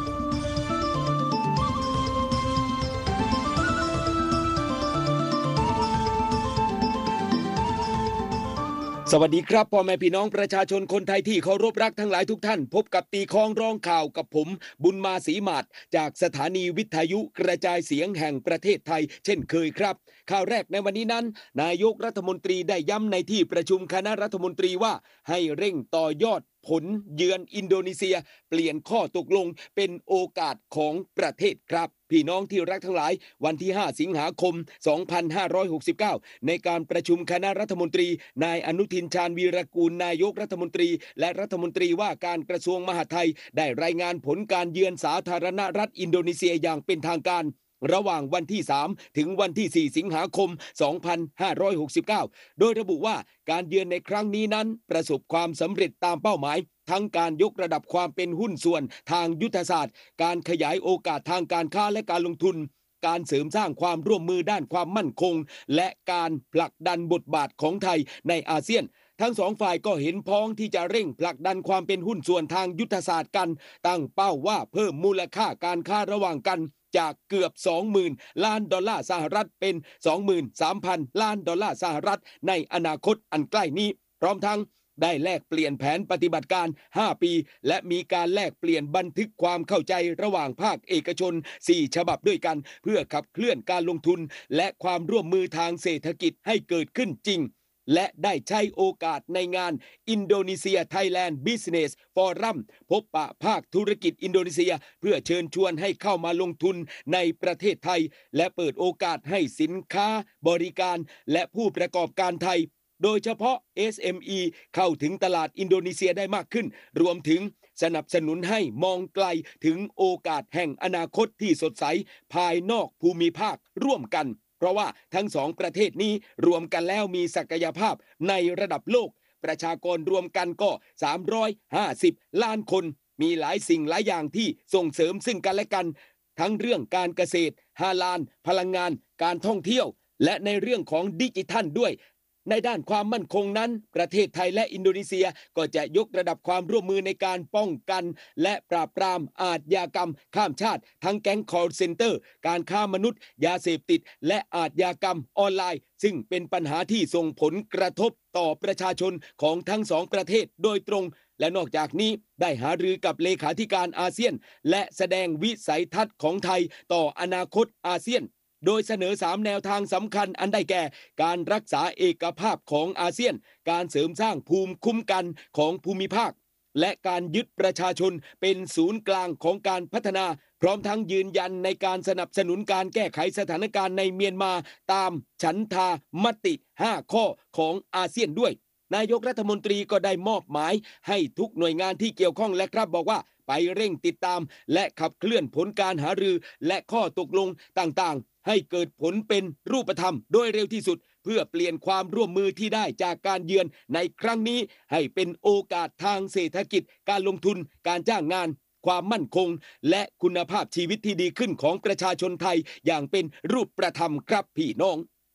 [SPEAKER 5] สวัสดีครับพ่อแม่พี่น้องประชาชนคนไทยที่เคารพรักทั้งหลายทุกท่านพบกับตีคล้องร้องข่าวกับผมบุญมาศรีมาศจากสถานีวิทยุกระจายเสียงแห่งประเทศไทยเช่นเคยครับข่าวแรกในวันนี้นั้นนายกรัฐมนตรีได้ย้ำในที่ประชุมคณะรัฐมนตรีว่าให้เร่งต่อยอดผลเยือนอินโดนีเซียเปลี่ยนข้อตกลงเป็นโอกาสของประเทศครับพี่น้องที่รักทั้งหลายวันที่ห้าสิงหาคมสองพันห้าร้อยหกสิบเก้าในการประชุมคณะรัฐมนตรีนายอนุทินชาญวีรกูลนายกรัฐมนตรีและรัฐมนตรีว่าการกระทรวงมหาดไทยได้รายงานผลการเยือนสาธารณรัฐอินโดนีเซียอย่างเป็นทางการระหว่างวันที่สามถึงวันที่สี่สิงหาคมสองพันห้าร้อยหกสิบเก้าโดยระบุว่าการเยือนในครั้งนี้นั้นประสบความสำเร็จตามเป้าหมายทั้งการยกระดับความเป็นหุ้นส่วนทางยุทธศาสตร์การขยายโอกาสทางการค้าและการลงทุนการเสริมสร้างความร่วมมือด้านความมั่นคงและการผลักดันบทบาทของไทยในอาเซียนทั้งสองฝ่ายก็เห็นพ้องที่จะเร่งผลักดันความเป็นหุ้นส่วนทางยุทธศาสตร์กันตั้งเป้าว่าเพิ่มมูลค่าการค้าระหว่างกันจากเกือบ สองหมื่น ล้านดอลลาร์สหรัฐเป็น สองหมื่นสามพัน ล้านดอลลาร์สหรัฐในอนาคตอันใกล้นี้พร้อมทั้งได้แลกเปลี่ยนแผนปฏิบัติการห้าปีและมีการแลกเปลี่ยนบันทึกความเข้าใจระหว่างภาคเอกชนสี่ฉบับด้วยกันเพื่อขับเคลื่อนการลงทุนและความร่วมมือทางเศรษฐกิจให้เกิดขึ้นจริงและได้ใช้โอกาสในงาน Indonesia Thailand Business Forum พบปะภาคธุรกิจอินโดนีเซียเพื่อเชิญชวนให้เข้ามาลงทุนในประเทศไทยและเปิดโอกาสให้สินค้าบริการและผู้ประกอบการไทยโดยเฉพาะ เอส เอ็ม อี เข้าถึงตลาดอินโดนีเซียได้มากขึ้นรวมถึงสนับสนุนให้มองไกลถึงโอกาสแห่งอนาคตที่สดใสภายนอกภูมิภาคร่วมกันเพราะว่าทั้งสองประเทศนี้รวมกันแล้วมีศักยภาพในระดับโลกประชากรรวมกันก็สามร้อยห้าสิบล้านคนมีหลายสิ่งหลายอย่างที่ส่งเสริมซึ่งกันและกันทั้งเรื่องการเกษตรฮาลาลพลังงานการท่องเที่ยวและในเรื่องของดิจิทัลด้วยในด้านความมั่นคงนั้นประเทศไทยและอินโดนีเซียก็จะยกระดับความร่วมมือในการป้องกันและปราบปรามอาชญากรรมข้ามชาติทั้งแก๊ง call center การค้ามนุษย์ยาเสพติดและอาชญากรรมออนไลน์ซึ่งเป็นปัญหาที่ส่งผลกระทบต่อประชาชนของทั้งสองประเทศโดยตรงและนอกจากนี้ได้หารือกับเลขาธิการอาเซียนและแสดงวิสัยทัศน์ของไทยต่ออนาคตอาเซียนโดยเสนอสามแนวทางสำคัญอันได้แก่การรักษาเอกภาพของอาเซียนการเสริมสร้างภูมิคุ้มกันของภูมิภาคและการยึดประชาชนเป็นศูนย์กลางของการพัฒนาพร้อมทั้งยืนยันในการสนับสนุนการแก้ไขสถานการณ์ในเมียนมาตามฉันทามติห้าข้อของอาเซียนด้วยนายกรัฐมนตรีก็ได้มอบหมายให้ทุกหน่วยงานที่เกี่ยวข้องและครับบอกว่าไปเร่งติดตามและขับเคลื่อนผลการหารือและข้อตกลงต่างๆให้เกิดผลเป็นรูปธรรมโดยเร็วที่สุดเพื่อเปลี่ยนความร่วมมือที่ได้จากการเยือนในครั้งนี้ให้เป็นโอกาสทางเศรษฐกิจการลงทุนการจ้างงานความมั่นคงและคุณภาพชีวิตที่ดีขึ้นของประชาชนไทยอย่างเป็นรูปธรรมครับพี่น้อง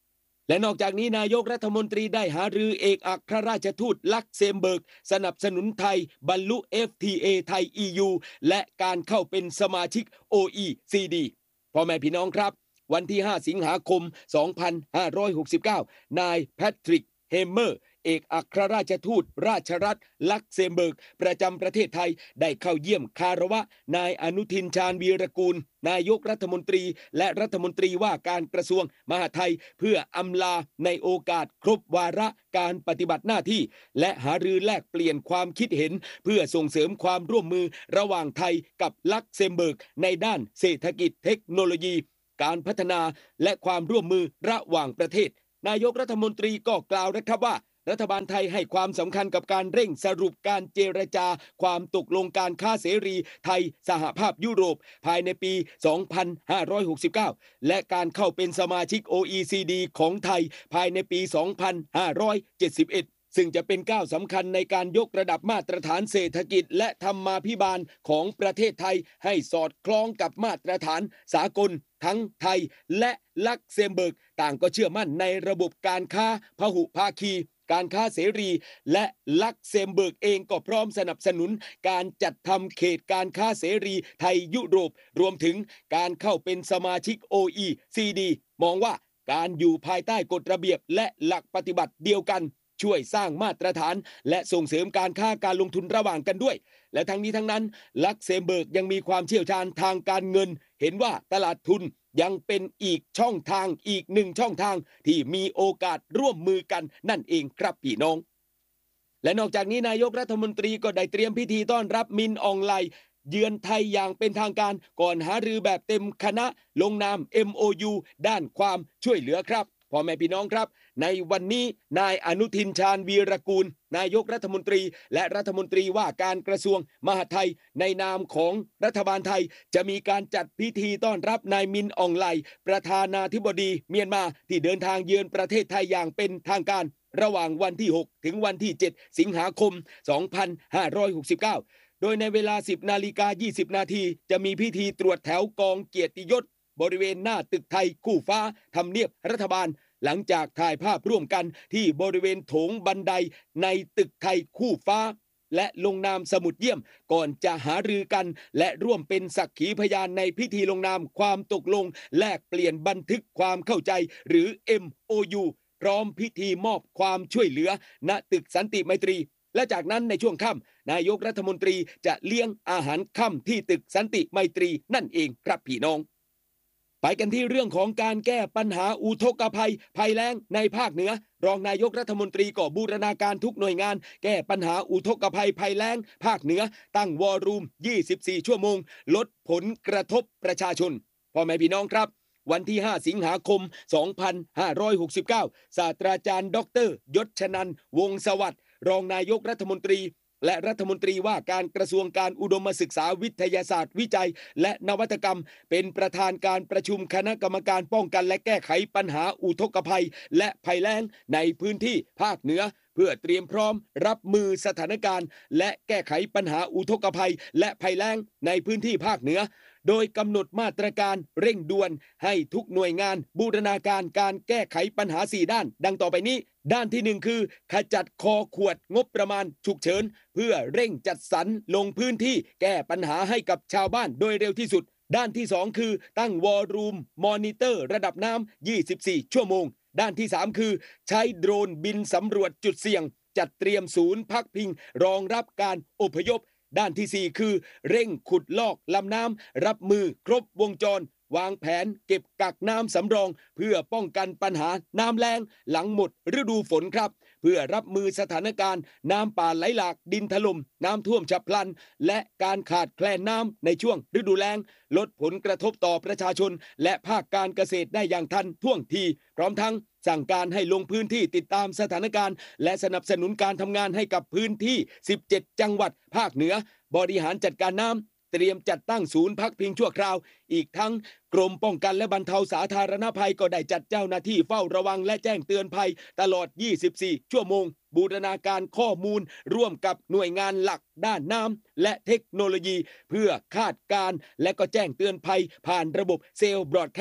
[SPEAKER 5] และนอกจากนี้นายกรัฐมนตรีได้หารือเอกอัครราชทูตลักเซมเบิร์กสนับสนุนไทยบรรลุ เอฟ ที เอ ไทย อี ยู และการเข้าเป็นสมาชิก โอ อี ซี ดี พ่อแม่พี่น้องครับวันที่ห้าสิงหาคมสองพันห้าร้อยหกสิบเก้านายแพทริกเฮมเมอร์เอกอัครราชทูตราชรัฐลักเซมเบิร์กประจำประเทศไทยได้เข้าเยี่ยมคารวะนายอนุทินชาญวีรกูลนายกรัฐมนตรีและรัฐมนตรีว่าการกระทรวงมหาดไทยเพื่ออำลาในโอกาสครบวาระการปฏิบัติหน้าที่และหารือแลกเปลี่ยนความคิดเห็นเพื่อส่งเสริมความร่วมมือระหว่างไทยกับลักเซมเบิร์กในด้านเศรษฐกิจเทคโนโลยีการพัฒนาและความร่วมมือระหว่างประเทศนายกรัฐมนตรีก็กล่าวนะครับว่ารัฐบาลไทยให้ความสำคัญกับการเร่งสรุปการเจรจาความตกลงการค้าเสรีไทยสหภาพยุโรปภายในปีสองพันห้าร้อยหกสิบเก้าและการเข้าเป็นสมาชิก โอ อี ซี ดี ของไทยภายในปีสองพันห้าร้อยเจ็ดสิบเอ็ดซึ่งจะเป็นก้าวสำคัญในการยกระดับมาตรฐานเศรษฐกิจและธรรมาภิบาลของประเทศไทยให้สอดคล้องกับมาตรฐานสากลทั้งไทยและลักเซมเบิร์กต่างก็เชื่อมั่นในระบบการค้าพหุภาคีการค้าเสรีและลักเซมเบิร์กเองก็พร้อมสนับสนุนการจัดทำเขตการค้าเสรีไทยยุโรปรวมถึงการเข้าเป็นสมาชิก โอ อี ซี ดี มองว่าการอยู่ภายใต้กฎระเบียบและหลักปฏิบัติเดียวกันช่วยสร้างมาตรฐานและส่งเสริมการค้าการลงทุนระหว่างกันด้วยและทั้งนี้ทั้งนั้นลักเซมเบิร์กยังมีความเชี่ยวชาญทางการเงินเห็นว่าตลาดทุนยังเป็นอีกช่องทางอีกหนึ่งช่องทางที่มีโอกาสร่วมมือกันนั่นเองครับพี่น้องและนอกจากนี้นายกรัฐมนตรีก็ได้เตรียมพิธีต้อนรับมินอองไลเยือนไทยอย่างเป็นทางการก่อนหารือแบบเต็มคณะลงนาม เอ็ม โอ ยู ด้านความช่วยเหลือครับพ่อแม่พี่น้องครับในวันนี้นายอนุทินชาญวีรกูลนายกรัฐมนตรีและรัฐมนตรีว่าการกระทรวงมหาดไทยในนามของรัฐบาลไทยจะมีการจัดพิธีต้อนรับนายมินอองไลประธานาธิบดีเมียนมาที่เดินทางเยือนประเทศไทยอย่างเป็นทางการระหว่างวันที่หกถึงวันที่เจ็ดสิงหาคมสองพันห้าร้อยหกสิบเก้าโดยในเวลา สิบนาฬิกายี่สิบนาทีจะมีพิธีตรวจแถวกองเกียรติยศบริเวณหน้าตึกไทยคู่ฟ้าทำเนียบรัฐบาลหลังจากถ่ายภาพร่วมกันที่บริเวณโถงบันไดในตึกไทยคู่ฟ้าและลงนามสมุดเยี่ยมก่อนจะหารือกันและร่วมเป็นสักขีพยานในพิธีลงนามความตกลงแลกเปลี่ยนบันทึกความเข้าใจหรือ เอ็ม โอ ยู พร้อมพิธีมอบความช่วยเหลือณตึกสันติไมตรีและจากนั้นในช่วงค่ำนายกรัฐมนตรีจะเลี้ยงอาหารค่ำที่ตึกสันติไมตรีนั่นเองครับพี่น้องไปกันที่เรื่องของการแก้ปัญหาอุทกภัยภัยแล้งในภาคเหนือรองนายกรัฐมนตรีก็บูรณาการทุกหน่วยงานแก้ปัญหาอุทกภัยภัยแล้งภาคเหนือตั้งวอรูมยี่สิบสี่ชั่วโมงลดผลกระทบประชาชนพ่อแม่พี่น้องครับวันที่ห้าสิงหาคมสองพันห้าร้อยหกสิบเก้าศาสตราจารย์ดรยศชนันท์วงศ์สวัสดิ์รองนายกรัฐมนตรีและรัฐมนตรีว่าการกระทรวงการอุดมศึกษาวิทยาศาสตร์วิจัยและนวัตกรรมเป็นประธานการประชุมคณะกรรมการป้องกันและแก้ไขปัญหาอุทกภัยและภัยแล้งในพื้นที่ภาคเหนือเพื่อเตรียมพร้อมรับมือสถานการณ์และแก้ไขปัญหาอุทกภัยและภัยแล้งในพื้นที่ภาคเหนือโดยกำหนดมาตรการเร่งด่วนให้ทุกหน่วยงานบูรณาการการแก้ไขปัญหาสี่ด้านดังต่อไปนี้ด้านที่หนึ่งคือขจัดคอขวดงบประมาณฉุกเฉินเพื่อเร่งจัดสรรลงพื้นที่แก้ปัญหาให้กับชาวบ้านโดยเร็วที่สุดด้านที่สองคือตั้งวอลลุ่มมอนิเตอร์ระดับน้ำยี่สิบสี่ชั่วโมงด้านที่สามคือใช้โดรนบินสำรวจจุดเสี่ยงจัดเตรียมศูนย์พักพิงรองรับการอพยพด้านที่สี่คือเร่งขุดลอกลำน้ำรับมือครบวงจรวางแผนเก็บกักน้ำสำรองเพื่อป้องกันปัญหาน้ำแล้งหลังหมดฤดูฝนครับเพื่อรับมือสถานการณ์น้ำป่าไหลหลากดินถล่มน้ำท่วมฉับพลันและการขาดแคลนน้ำในช่วงฤดูแล้งลดผลกระทบต่อประชาชนและภาคการเกษตรได้อย่างทันท่วงทีพร้อมทั้งสั่งการให้ลงพื้นที่ติดตามสถานการณ์และสนับสนุนการทำงานให้กับพื้นที่สิบเจ็ดจังหวัดภาคเหนือบริหารจัดการน้ำเตรียมจัดตั้งศูนย์พักพิงชั่วคราวอีกทั้งกรมป้องกันและบรรเทาสาธารณภัยก็ได้จัดเจ้าหน้าที่เฝ้าระวังและแจ้งเตือนภัยตลอดยี่สิบสี่ชั่วโมงบูรณาการข้อมูลร่วมกับหน่วยงานหลักด้านน้ำและเทคโนโลยีเพื่อคาดการณ์และก็แจ้งเตือนภัยผ่านระบบเซลล์บรอดแคสต์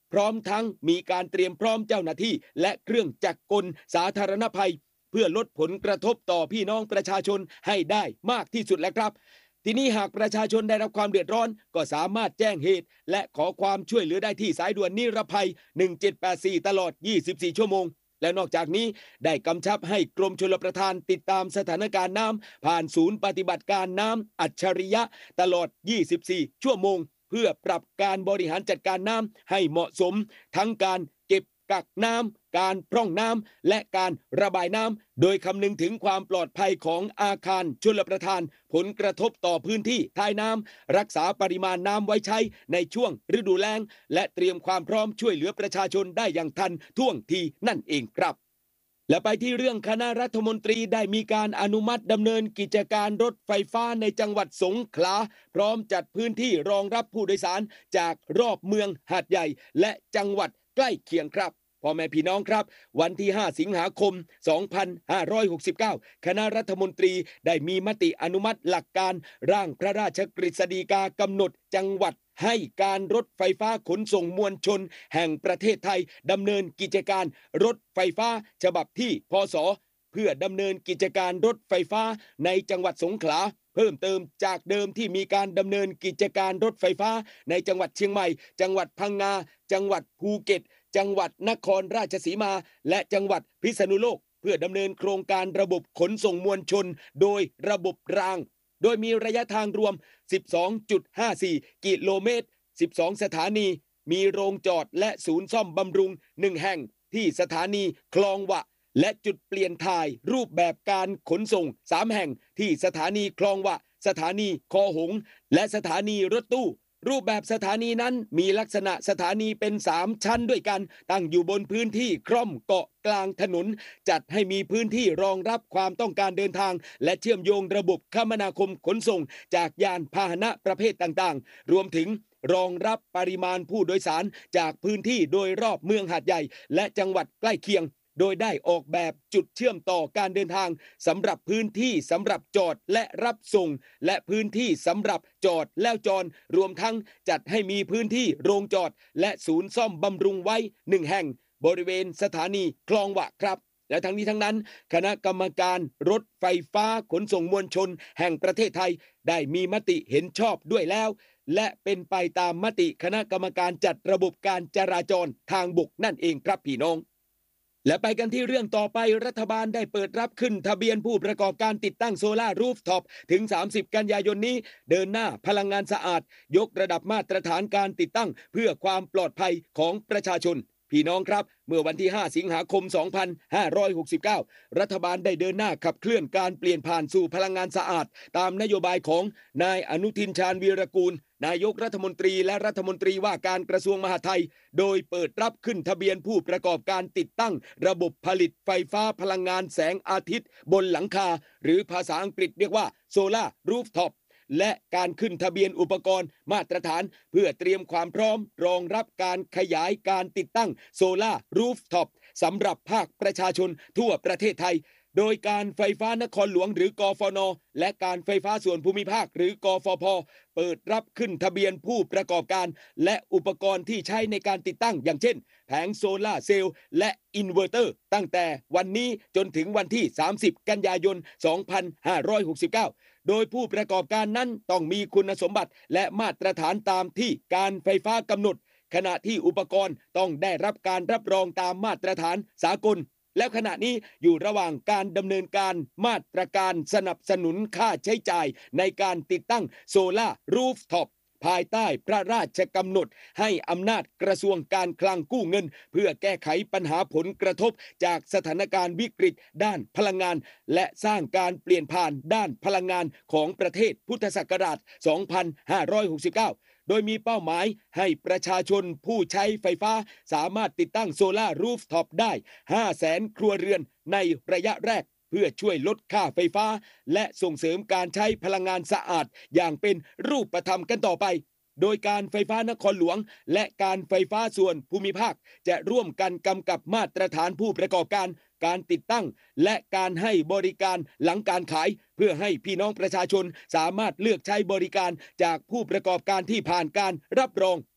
[SPEAKER 5] พร้อมทั้งมีการเตรียมพร้อมเจ้าหน้าที่และเครื่องจักรกลสาธารณภัยเพื่อลดผลกระทบต่อพี่น้องประชาชนให้ได้มากที่สุดแล้วครับทีนี้หากประชาชนได้รับความเดือดร้อนก็สามารถแจ้งเหตุและขอความช่วยเหลือได้ที่สายด่วนนิรภัยหนึ่งเจ็ดแปดสี่ตลอดยี่สิบสี่ชั่วโมงและนอกจากนี้ได้กำชับให้กรมชลประทานติดตามสถานการณ์น้ำผ่านศูนย์ปฏิบัติการน้ำอัจฉริยะตลอดยี่สิบสี่ชั่วโมงเพื่อปรับการบริหารจัดการน้ำให้เหมาะสมทั้งการเก็บกักน้ำการพร่องน้ำและการระบายน้ำโดยคำนึงถึงความปลอดภัยของอาคารชลประทานผลกระทบต่อพื้นที่ท้ายน้ำรักษาปริมาณน้ำไว้ใช้ในช่วงฤดูแล้งและเตรียมความพร้อมช่วยเหลือประชาชนได้อย่างทันท่วงทีนั่นเองครับและไปที่เรื่องคณะรัฐมนตรีได้มีการอนุมัติดำเนินกิจการรถไฟฟ้าในจังหวัดสงขลาพร้อมจัดพื้นที่รองรับผู้โดยสารจากรอบเมืองหาดใหญ่และจังหวัดใกล้เคียงครับพ่อแม่พี่น้องครับวันที่ห้าสิงหาคมสองพันห้าร้อยหกสิบเก้าคณะรัฐมนตรีได้มีมติอนุมัติหลักการร่างพระราชกฤษฎีกากำหนดจังหวัดให้การรถไฟฟ้าขนส่งมวลชนแห่งประเทศไทยดำเนินกิจการรถไฟฟ้าฉบับที่พศเพื่อดำเนินกิจการรถไฟฟ้าในจังหวัดสงขลาเพิ่มเติมจากเดิมที่มีการดำเนินกิจการรถไฟฟ้าในจังหวัดเชียงใหม่จังหวัดพังงาจังหวัดภูเก็ตจังหวัดนครราชสีมาและจังหวัดพิษณุโลกเพื่อดำเนินโครงการระบบขนส่งมวลชนโดยระบบรางโดยมีระยะทางรวม สิบสองจุดห้าสี่ กิโลเมตร สิบสอง สถานีมีโรงจอดและศูนย์ซ่อมบำรุงหนึ่งแห่งที่สถานีคลองวะและจุดเปลี่ยนถ่ายรูปแบบการขนส่งสามแห่งที่สถานีคลองวะสถานีคอหงส์และสถานีรถตู้รูปแบบสถานีนั้นมีลักษณะสถานีเป็นสามชั้นด้วยกันตั้งอยู่บนพื้นที่คร่อมเกาะกลางถนนจัดให้มีพื้นที่รองรับความต้องการเดินทางและเชื่อมโยงระบบคมนาคมขนส่งจากยานพาหนะประเภทต่างๆรวมถึงรองรับปริมาณผู้โดยสารจากพื้นที่โดยรอบเมืองหาดใหญ่และจังหวัดใกล้เคียงโดยได้ออกแบบจุดเชื่อมต่อการเดินทางสำหรับพื้นที่สำหรับจอดและรับส่งและพื้นที่สำหรับจอดแล้วจอดรวมทั้งจัดให้มีพื้นที่โรงจอดและศูนย์ซ่อมบำรุงไว้หนึ่งแห่งบริเวณสถานีคลองวะครับและทั้งนี้ทั้งนั้นคณะกรรมการรถไฟฟ้าขนส่งมวลชนแห่งประเทศไทยได้มีมติเห็นชอบด้วยแล้วและเป็นไปตามมติคณะกรรมการจัดระบบการจราจรทางบกนั่นเองครับพี่น้องและไปกันที่เรื่องต่อไปรัฐบาลได้เปิดรับขึ้นทะเบียนผู้ประกอบการติดตั้งโซล่ารูฟท็อปถึงสามสิบกันยายนนี้เดินหน้าพลังงานสะอาดยกระดับมาตรฐานการติดตั้งเพื่อความปลอดภัยของประชาชนพี่น้องครับเมื่อวันที่ห้าสิงหาคมสองพันห้าร้อยหกสิบเก้ารัฐบาลได้เดินหน้าขับเคลื่อนการเปลี่ยนผ่านสู่พลังงานสะอาดตามนโยบายของนายอนุทินชาญวีรกูลนายกรัฐมนตรีและรัฐมนตรีว่าการกระทรวงมหาดไทยโดยเปิดรับขึ้นทะเบียนผู้ประกอบการติดตั้งระบบผลิตไฟฟ้าพลังงานแสงอาทิตย์บนหลังคาหรือภาษาอังกฤษเรียกว่าโซล่ารูฟท็อปและการขึ้นทะเบียนอุปกรณ์มาตรฐานเพื่อเตรียมความพร้อมรองรับการขยายการติดตั้งโซล่ารูฟท็อปสำหรับภาคประชาชนทั่วประเทศไทยโดยการไฟฟ้านครหลวงหรือกฟน.และการไฟฟ้าส่วนภูมิภาคหรือกฟผ.เปิดรับขึ้นทะเบียนผู้ประกอบการและอุปกรณ์ที่ใช้ในการติดตั้งอย่างเช่นแผงโซล่าเซลล์และอินเวอร์เตอร์ตั้งแต่วันนี้จนถึงวันที่สามสิบกันยายนสองพันห้าร้อยหกสิบเก้าโดยผู้ประกอบการนั้นต้องมีคุณสมบัติและมาตรฐานตามที่การไฟฟ้ากำหนดขณะที่อุปกรณ์ต้องได้รับการรับรองตามมาตรฐานสากลแล้วขณะนี้อยู่ระหว่างการดำเนินการมาตรการสนับสนุนค่าใช้จ่ายในการติดตั้งโซล่ารูฟท็อปภายใต้พระราชกำหนดให้อำนาจกระทรวงการคลังกู้เงินเพื่อแก้ไขปัญหาผลกระทบจากสถานการณ์วิกฤตด้านพลังงานและสร้างการเปลี่ยนผ่านด้านพลังงานของประเทศพุทธศักราชสองพันห้าร้อยหกสิบเก้าโดยมีเป้าหมายให้ประชาชนผู้ใช้ไฟฟ้าสามารถติดตั้งโซล่ารูฟท็อปได้ ห้าแสน ครัวเรือนในระยะแรกเพื่อช่วยลดค่าไฟฟ้าและส่งเสริมการใช้พลังงานสะอาดอย่างเป็นรูปธรรมกันต่อไปโดยการไฟฟ้านครหลวงและการไฟฟ้าส่วนภูมิภาคจะร่วมกันกำกับมาตรฐานผู้ประกอบการการติดตั้งและการให้บริการหลังการขายเพื่อให้พี่น้องประชาชนสามารถเลือกใช้บริการจากผู้ประกอบการที่ผ่านการรับรอง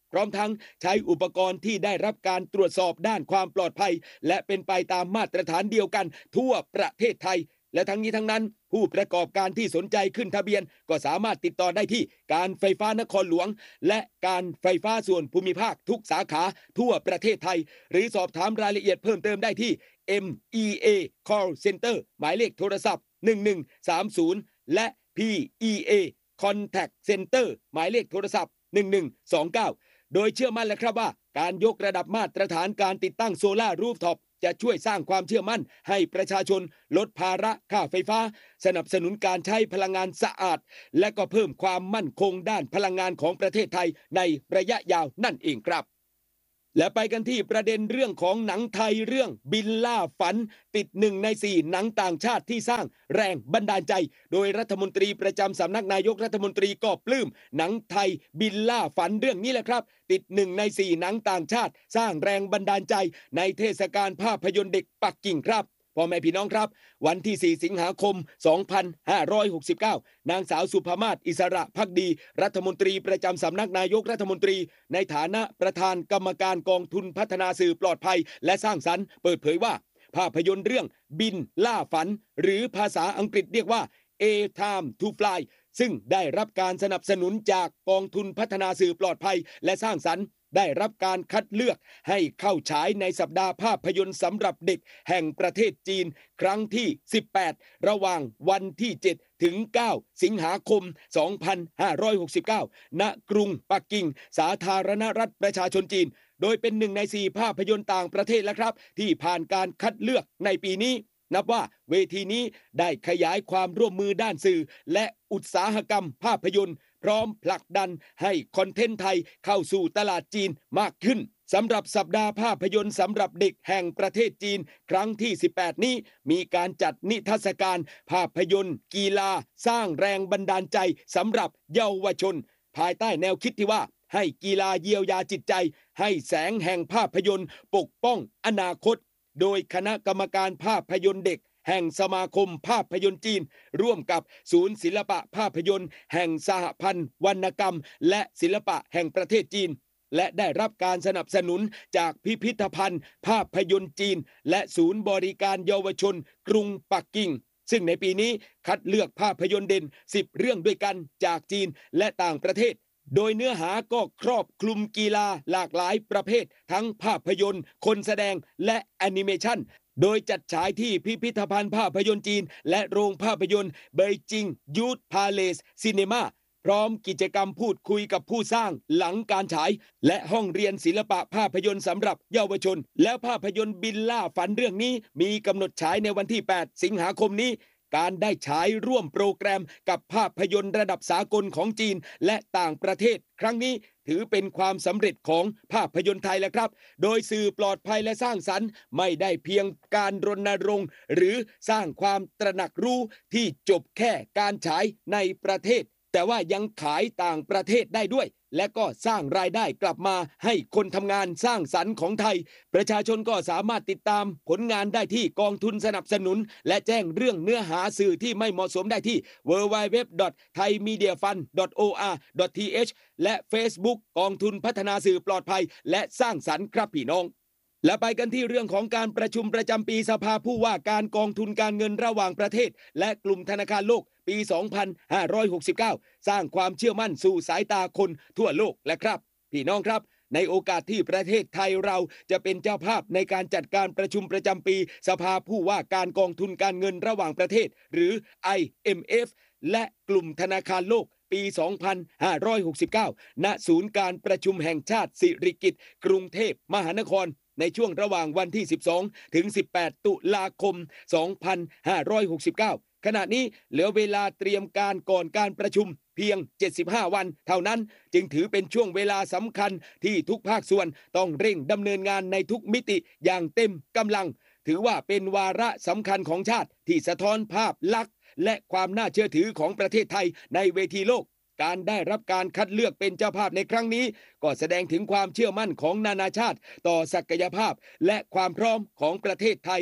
[SPEAKER 5] พร้อมทั้งใช้อุปกรณ์ที่ได้รับการตรวจสอบด้านความปลอดภัยและเป็นไปตามมาตรฐานเดียวกันทั่วประเทศไทยและทั้งนี้ทั้งนั้นผู้ประกอบการที่สนใจขึ้นทะเบียนก็สามารถติดต่อได้ที่การไฟฟ้านครหลวงและการไฟฟ้าส่วนภูมิภาคทุกสาขาทั่วประเทศไทยหรือสอบถามรายละเอียดเพิ่มเติมได้ที่ เอ็ม อี เอ Call Center หมายเลขโทรศัพท์หนึ่งหนึ่งสามศูนย์และ พี อี เอ Contact Center หมายเลขโทรศัพท์หนึ่งหนึ่งสองเก้าโดยเชื่อมั่นแล้วครับว่าการยกระดับมาตรฐานการติดตั้งโซล่ารูฟท็อปจะช่วยสร้างความเชื่อมั่นให้ประชาชนลดภาระค่าไฟฟ้าสนับสนุนการใช้พลังงานสะอาดและก็เพิ่มความมั่นคงด้านพลังงานของประเทศไทยในระยะยาวนั่นเองครับและไปกันที่ประเด็นเรื่องของหนังไทยเรื่องบินล่าฝันติดหนึ่งในสี่หนังต่างชาติที่สร้างแรงบันดาลใจโดยรัฐมนตรีประจำสำนักนายกรัฐมนตรีก็ปลื้มหนังไทยบินล่าฝันเรื่องนี้แหละครับติดหนึ่งในสี่หนังต่างชาติสร้างแรงบันดาลใจในเทศกาลภาพยนตร์เด็กปักกิ่งครับพ่อแม่พี่น้องครับวันที่สี่สิงหาคมสองพันห้าร้อยหกสิบเก้านางสาวสุภมาศอิสระภักดีรัฐมนตรีประจำสำนักนายกรัฐมนตรีในฐานะประธานกรรมการกองทุนพัฒนาสื่อปลอดภัยและสร้างสรรค์เปิดเผยว่าภาพยนตร์เรื่องบินล่าฝันหรือภาษาอังกฤษเรียกว่า A Time to Fly ซึ่งได้รับการสนับสนุนจากกองทุนพัฒนาสื่อปลอดภัยและสร้างสรรค์ได้รับการคัดเลือกให้เข้าฉายในสัปดาห์ภาพยนตร์สำหรับเด็กแห่งประเทศจีนครั้งที่สิบแปดระหว่างวันที่เจ็ดถึงเก้าสิงหาคมสองพันห้าร้อยหกสิบเก้าณกรุงปักกิ่งสาธารณรัฐประชาชนจีนโดยเป็นหนึ่งในสี่ภาพยนตร์ต่างประเทศแล้วครับที่ผ่านการคัดเลือกในปีนี้นับว่าเวทีนี้ได้ขยายความร่วมมือด้านสื่อและอุตสาหกรรมภาพยนตร์พร้อมผลักดันให้คอนเทนต์ไทยเข้าสู่ตลาดจีนมากขึ้นสำหรับสัปดาห์ภาพยนตร์สำหรับเด็กแห่งประเทศจีนครั้งที่สิบแปดนี้มีการจัดนิทรรศการภาพยนตร์กีฬาสร้างแรงบันดาลใจสำหรับเยาวชนภายใต้แนวคิดที่ว่าให้กีฬาเยียวยาจิตใจให้แสงแห่งภาพยนตร์ปกป้องอนาคตโดยคณะกรรมการภาพยนตร์เด็กแห่งสมาคมภาพยนตร์จีนร่วมกับศูนย์ศิลปะภาพยนตร์แห่งสหพันธ์วรรณกรรมและศิลปะแห่งประเทศจีนและได้รับการสนับสนุนจากพิพิธภัณฑ์ภาพยนตร์จีนและศูนย์บริการเยาวชนกรุงปักกิ่งซึ่งในปีนี้คัดเลือกภาพยนตร์เด่นสิบเรื่องด้วยกันจากจีนและต่างประเทศโดยเนื้อหาก็ครอบคลุมกีฬาหลากหลายประเภททั้งภาพยนตร์คนแสดงและแอนิเมชันโดยจัดฉายที่พิพิธภัณฑ์ภาพยนตร์จีนและโรงภาพยนตร์เบจิงยูทพาเลสซินีมาพร้อมกิจกรรมพูดคุยกับผู้สร้างหลังการฉายและห้องเรียนศิลปะภาพยนตร์สำหรับเยาวชนแล้วภาพยนตร์บินล่าฝันเรื่องนี้มีกำหนดฉายในวันที่แปดสิงหาคมนี้การได้ฉายร่วมโปรแกรมกับภาพยนตร์ระดับสากลของจีนและต่างประเทศครั้งนี้ถือเป็นความสำเร็จของภาพยนตร์ไทยแล้วครับโดยสื่อปลอดภัยและสร้างสรรค์ไม่ได้เพียงการรณรงค์หรือสร้างความตระหนักรู้ที่จบแค่การฉายในประเทศแต่ว่ายังขายต่างประเทศได้ด้วยและก็สร้างรายได้กลับมาให้คนทำงานสร้างสรรค์ของไทยประชาชนก็สามารถติดตามผลงานได้ที่กองทุนสนับสนุนและแจ้งเรื่องเนื้อหาสื่อที่ไม่เหมาะสมได้ที่ ดับเบิลยู ดับเบิลยู ดับเบิลยู ดอท ไทยมีเดียฟันด์ ดอท โอ อาร์ ดอท ที เอช และ Facebook กองทุนพัฒนาสื่อปลอดภัยและสร้างสรรค์ครับพี่น้องและไปกันที่เรื่องของการประชุมประจำปีสภาผู้ว่าการกองทุนการเงินระหว่างประเทศและกลุ่มธนาคารโลกปี สองพันห้าร้อยหกสิบเก้า สร้างความเชื่อมั่นสู่สายตาคนทั่วโลกและครับพี่น้องครับในโอกาสที่ประเทศไทยเราจะเป็นเจ้าภาพในการจัดการประชุมประจำปีสภาผู้ว่าการกองทุนการเงินระหว่างประเทศหรือ ไอ เอ็ม เอฟ และกลุ่มธนาคารโลกปี สองพันห้าร้อยหกสิบเก้า ณ ศูนย์การประชุมแห่งชาติสิริกิติ์กรุงเทพมหานครในช่วงระหว่างวันที่สิบสองถึงสิบแปดตุลาคมสองพันห้าร้อยหกสิบเก้าขณะนี้เหลือเวลาเตรียมการก่อนการประชุมเพียงเจ็ดสิบห้าวันเท่านั้นจึงถือเป็นช่วงเวลาสำคัญที่ทุกภาคส่วนต้องเร่งดำเนินงานในทุกมิติอย่างเต็มกำลังถือว่าเป็นวาระสำคัญของชาติที่สะท้อนภาพลักษณ์และความน่าเชื่อถือของประเทศไทยในเวทีโลกการได้รับการคัดเลือกเป็นเจ้าภาพในครั้งนี้ก็แสดงถึงความเชื่อมั่นของนานาชาติต่อศักยภาพและความพร้อมของประเทศไทย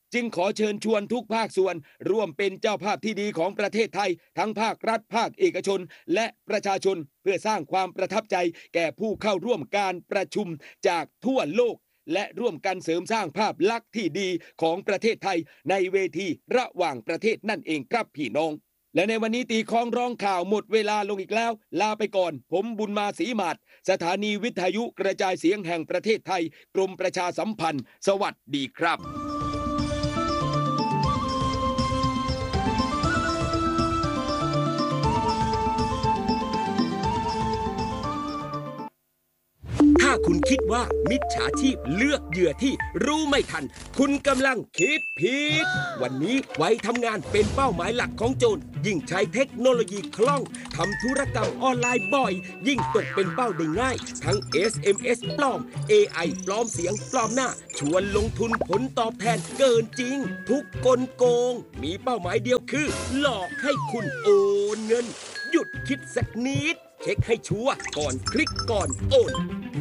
[SPEAKER 5] จึงขอเชิญชวนทุกภาคส่วนร่วมเป็นเจ้าภาพที่ดีของประเทศไทยทั้งภาครัฐภาคเอกชนและประชาชนเพื่อสร้างความประทับใจแก่ผู้เข้าร่วมการประชุมจากทั่วโลกและร่วมกันเสริมสร้างภาพลักษณ์ที่ดีของประเทศไทยในเวทีระหว่างประเทศนั่นเองครับพี่น้องและในวันนี้ตีคล้องร้องข่าวหมดเวลาลงอีกแล้วลาไปก่อนผมบุญมาศรีหมาดสถานีวิทยุกระจายเสียงแห่งประเทศไทยกรมประชาสัมพันธ์สวัสดีครับถ้าคุณคิดว่ามิจฉาชีพเลือกเหยื่อที่รู้ไม่ทันคุณกำลังคิดผิดวันนี้ไว้ทำงานเป็นเป้าหมายหลักของโจรยิ่งใช้เทคโนโลยีคล่องทำธุรกรรมออนไลน์บ่อยยิ่งตกเป็นเป้าได้ง่ายทั้ง เอส เอ็ม เอส ปลอม เอ ไอ ปลอมเสียงปลอมหน้าชวนลงทุนผลตอบแทนเกินจริงทุกกลโกงมีเป้าหมายเดียวคือหลอกให้คุณโอนเงินหยุดคิดสักนิดเช็คให้ชัวร์ก่อนคลิกก่อนโอน